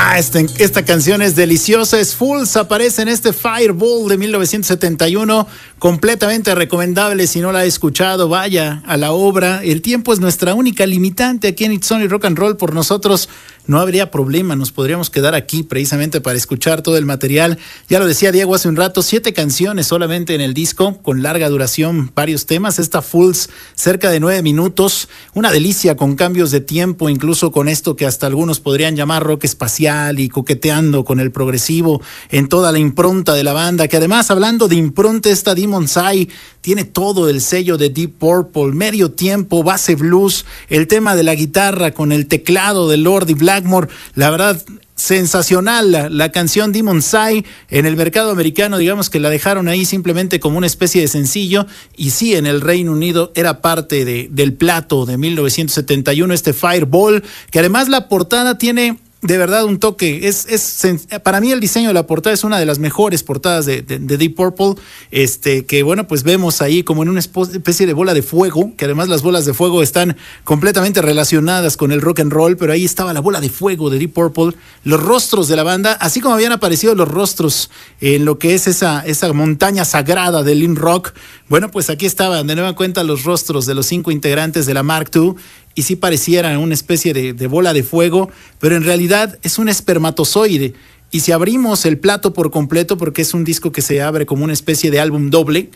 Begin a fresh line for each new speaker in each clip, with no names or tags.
Esta canción es deliciosa, es Fools, aparece en este Fireball de 1971, completamente recomendable. Si no la ha escuchado, vaya a la obra. El tiempo es nuestra única limitante aquí en It's Only Rock and Roll. Por nosotros no habría problema, nos podríamos quedar aquí precisamente para escuchar todo el material. Ya lo decía Diego hace un rato, 7 canciones solamente en el disco, con larga duración, varios temas. Esta Fools, cerca de 9 minutos, una delicia con cambios de tiempo, incluso con esto que hasta algunos podrían llamar rock espacial y coqueteando con el progresivo en toda la impronta de la banda, que además, hablando de impronta, esta Demon's Eye tiene todo el sello de Deep Purple, medio tiempo, base blues, el tema de la guitarra con el teclado de Lord y Blackmore, la verdad, sensacional la canción Demon's Eye. En el mercado americano, digamos que la dejaron ahí simplemente como una especie de sencillo, y sí, en el Reino Unido era parte del plato de 1971, este Fireball, que además la portada tiene de verdad un toque. Para mí el diseño de la portada es una de las mejores portadas de Deep Purple, que bueno, pues vemos ahí como en una especie de bola de fuego, que además las bolas de fuego están completamente relacionadas con el rock and roll, pero ahí estaba la bola de fuego de Deep Purple, los rostros de la banda, así como habían aparecido los rostros en lo que es esa montaña sagrada del Lynn Rock. Bueno, pues aquí estaban de nueva cuenta los rostros de los 5 integrantes de la Mark II, y sí parecieran una especie de bola de fuego, pero en realidad es un espermatozoide. Y si abrimos el plato por completo, porque es un disco que se abre como una especie de álbum doble,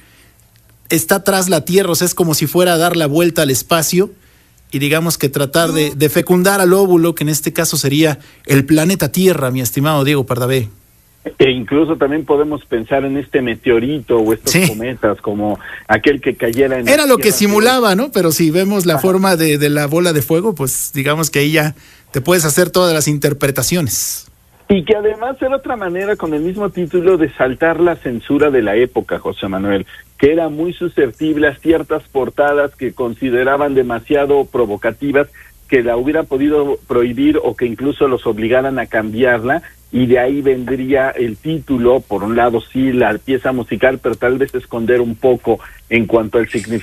está tras la Tierra, o sea, es como si fuera a dar la vuelta al espacio y digamos que tratar de fecundar al óvulo, que en este caso sería el planeta Tierra, mi estimado Diego Pardavé.
E incluso también podemos pensar en este meteorito o estos cometas, como aquel que cayera en...
Era lo que simulaba, ¿no? Pero si vemos la forma de la bola de fuego, pues digamos que ahí ya te puedes hacer todas las interpretaciones.
Y que además era otra manera, con el mismo título, de saltar la censura de la época, José Manuel, que era muy susceptible a ciertas portadas que consideraban demasiado provocativas, que la hubieran podido prohibir o que incluso los obligaran a cambiarla, y de ahí vendría el título, por un lado sí, la pieza musical, pero tal vez esconder un poco en cuanto al significado